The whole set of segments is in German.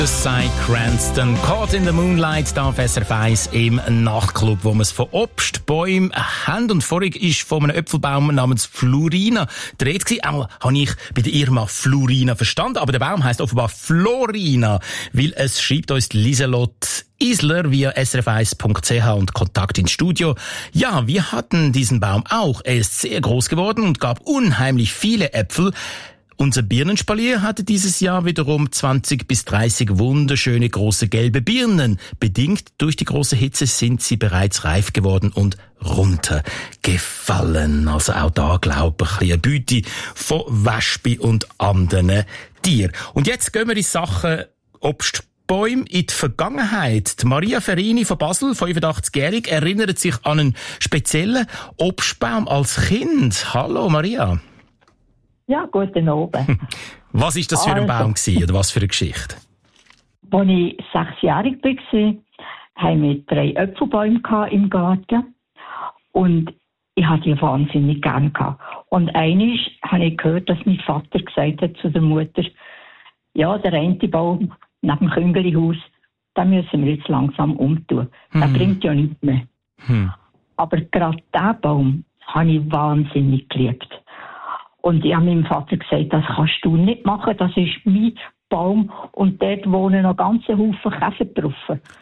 Sei Cranston, Caught in the Moonlight, da auf SRF 1 im Nachtclub, wo wir es von Obstbäumen haben. Und vorhin ist von einem Äpfelbaum namens Florina die Rede gewesen. Einmal habe ich bei der Irma Florina verstanden, aber der Baum heisst offenbar Florina, weil es schreibt uns Lieselotte Isler via srf1.ch und Kontakt ins Studio. Ja, wir hatten diesen Baum auch. Er ist sehr groß geworden und gab unheimlich viele Äpfel. Unser Birnenspalier hatte dieses Jahr wiederum 20 bis 30 wunderschöne große gelbe Birnen. Bedingt durch die große Hitze sind sie bereits reif geworden und runtergefallen. Also auch da, glaube ich, ein bisschen eine Beute von Wespen und anderen Tieren. Und jetzt gehen wir in Sachen Obstbäume in die Vergangenheit. Die Maria Ferini von Basel, 85-jährig, erinnert sich an einen speziellen Obstbaum als Kind. Hallo Maria. Ja, guten Abend. Was war das für ein Baum gewesen, oder was für eine Geschichte? Als ich 6-jährig war, hatten wir 3 Äpfelbäume im Garten. Und ich hatte die wahnsinnig gern gehabt. Und einmal habe ich gehört, dass mein Vater gesagt hat zu der Mutter, ja, der eine Baum neben dem Küngelihaus, den müssen wir jetzt langsam umtun. Der bringt ja nichts mehr. Aber gerade diesen Baum habe ich wahnsinnig geliebt. Und ich habe meinem Vater gesagt, das kannst du nicht machen, das ist mein Baum und dort wohnen noch ganze Haufen Käfer drauf.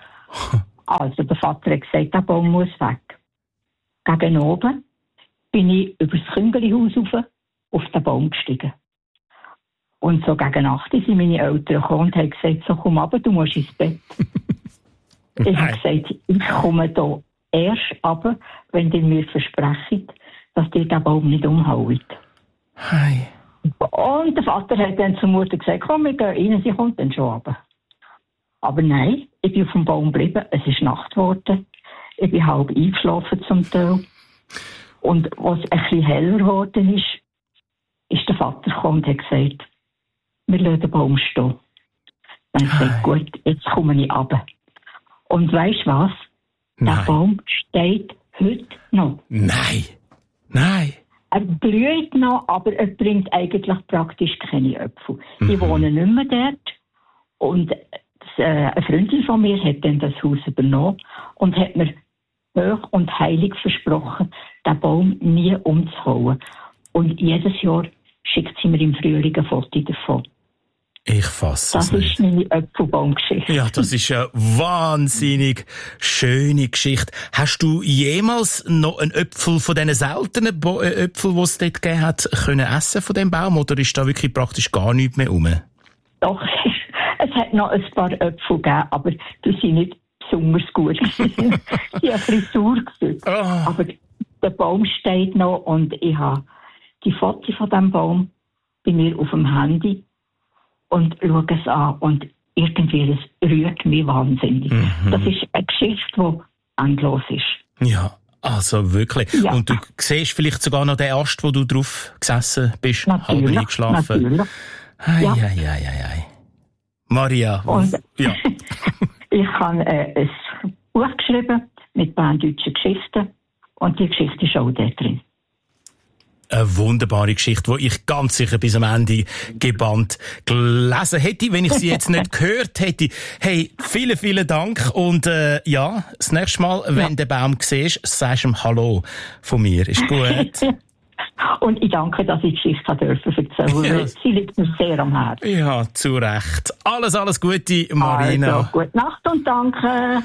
Also der Vater hat gesagt, der Baum muss weg. Gegen oben bin ich über das Küngelihaus rauf auf den Baum gestiegen. Und so gegen 8 sind meine Eltern gekommen und haben gesagt, so komm runter, du musst ins Bett. Ich habe gesagt, ich komme hier erst runter, wenn ihr mir versprecht, dass ihr den Baum nicht umhaut. Hi. Und der Vater hat dann zur Mutter gesagt, komm, wir gehen rein, sie kommt dann schon runter. Aber nein, ich bin auf dem Baum geblieben, es ist Nacht geworden, ich bin halb eingeschlafen zum Teil. Und als es ein bisschen heller geworden ist der Vater gekommen und hat gesagt, wir lassen den Baum stehen. Dann habe ich gesagt, gut, jetzt komme ich runter. Und weisst du was? Nein. Der Baum steht heute noch. Nein. Nein. Er blüht noch, aber er bringt eigentlich praktisch keine Äpfel. Ich wohne nicht mehr dort. Und eine Freundin von mir hat dann das Haus übernommen und hat mir hoch und heilig versprochen, den Baum nie umzuhauen. Und jedes Jahr schickt sie mir im Frühling ein Foto davon. Ich fasse es nicht. Das ist meine Äpfelbaumgeschichte. Ja, das ist eine wahnsinnig schöne Geschichte. Hast du jemals noch einen Äpfel von diesen seltenen Äpfeln, die es dort gegeben hat, können essen von diesem Baum? Oder ist da wirklich praktisch gar nichts mehr rum? Doch, es hat noch ein paar Äpfel gegeben, aber die sind nicht besonders gut. Die haben ein bisschen sauer gewesen. Oh. Aber der Baum steht noch und ich habe die Fotos von diesem Baum bei mir auf dem Handy und schaue es an und irgendwie, das rührt mich wahnsinnig. Das ist eine Geschichte, die endlos ist. Ja, also wirklich. Ja. Und du siehst vielleicht sogar noch den Ast, wo du drauf gesessen bist, halb eingeschlafen. Natürlich. Ei. Maria, und ja. Ich habe ein Buch geschrieben mit berndeutschen Geschichten und die Geschichte ist auch da drin. Eine wunderbare Geschichte, die ich ganz sicher bis am Ende gebannt gelesen hätte, wenn ich sie jetzt nicht gehört hätte. Hey, vielen, vielen Dank. Und ja, das nächste Mal, wenn du den Baum siehst, sagst du ihm Hallo von mir. Ist gut? Und ich danke, dass ich die Geschichte erzählen durfte. Sie liegt mir sehr am Herzen. Ja, zu Recht. Alles Gute, Marina. Also, gute Nacht und danke.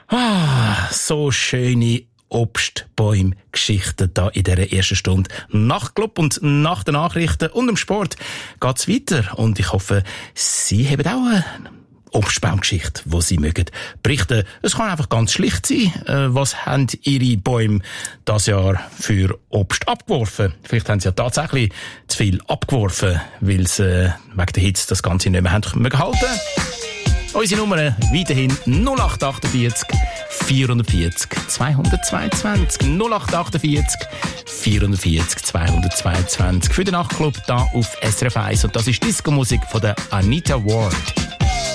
So schöne Obstbäume-Geschichten da in dieser ersten Stunde Nachtclub. Und nach den Nachrichten und dem Sport geht's weiter. Und ich hoffe, Sie haben auch eine Obstbaumgeschichte, die Sie mögen berichten. Es kann einfach ganz schlicht sein. Was haben Ihre Bäume das Jahr für Obst abgeworfen? Vielleicht haben Sie ja tatsächlich zu viel abgeworfen, weil Sie wegen der Hitze das Ganze nicht mehr haben halten. Unsere Nummer weiterhin 0848 440 222. 0848 440 222. Für den Nachtclub da auf SRF 1. Und das ist Disco-Musik von der Anita Ward.